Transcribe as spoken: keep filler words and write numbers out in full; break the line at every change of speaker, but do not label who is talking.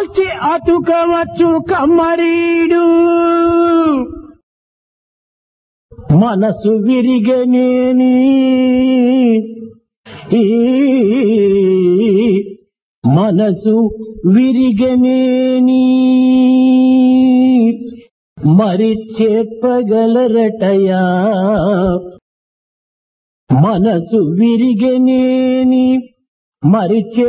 మార్చి అతుకవచ్చు కమ్మరీడు మనసు విరిగనేని ఈ మనసు విరిగనేని మరి చెప్పగలరటయా మనసు విరిగనేని మరి